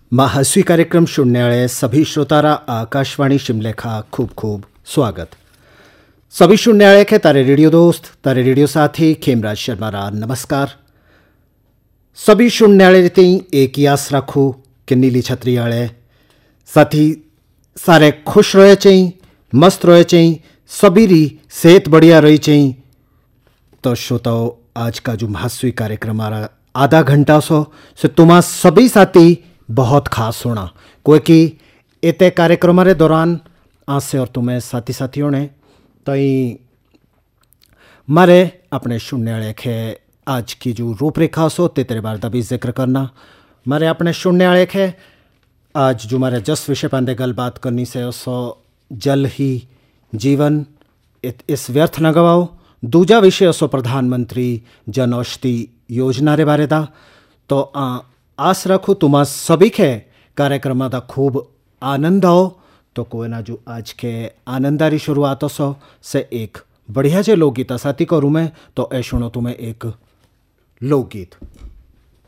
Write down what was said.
महास्वी कार्यक्रम सुनने सभी श्रोतारा आकाशवाणी शिमले का खूब खूब स्वागत। सभी सुनने के तारे रेडियो दोस्त, तारे रेडियो साथी खेमराज शर्मा रा नमस्कार। सभी सुनने रीति एक ही आस रखो कि नीली छतरी आले साथी सारे खुश रहे चाहिए, मस्त रहे चाहिए, सभी री सेहत बढ़िया रही चाहिए। तो श्रोताओं, आज का जो महास्वी कार्यक्रम आ रहा आधा घंटा से तुम्हारा सभी साथी बहुत खास होना, क्योंकि इतने कार्यक्रम के दौरान आज से और तुम्हें साथी साथियों ने तई मारे अपने सुनने वाले के आज की जो रूपरेखा सो तेरे बार का भी जिक्र करना। मारे अपने सुनने वाले के आज जो हमारे जस विषय पर गल बात करनी से सो जल ही जीवन, इस व्यर्थ न गवाओ। दूजा विषय सो प्रधानमंत्री जन औषधि योजना रे बारे दा। तो आस रखो तुम्हारा सभी के कार्यक्रम का खूब आनंद आओ। तो कोई ना जो आज के आनंदारी शुरुआत से एक बढ़िया जे लोकगीत साथी करूँ मैं, तो ए सुनो तुम्हें एक लोकगीत।